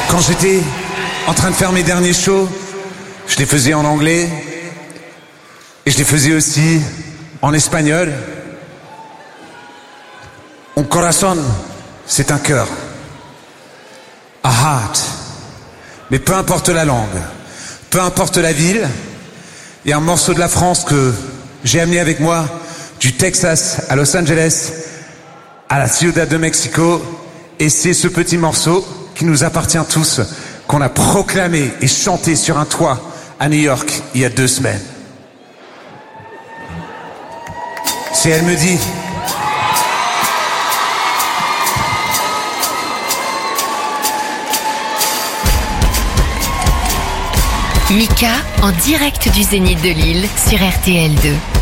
Quand j'étais en train de faire mes derniers shows, je les faisais en anglais et je les faisais aussi en espagnol. Un corazón, c'est un cœur. A heart. Mais peu importe la langue, peu importe la ville, il y a un morceau de la France que j'ai amené avec moi du Texas à Los Angeles, à la Ciudad de Mexico, et c'est ce petit morceau qui nous appartient tous, qu'on a proclamé et chanté sur un toit à New York il y a 2 semaines. Si elle me dit... Mika en direct du Zénith de Lille sur RTL2.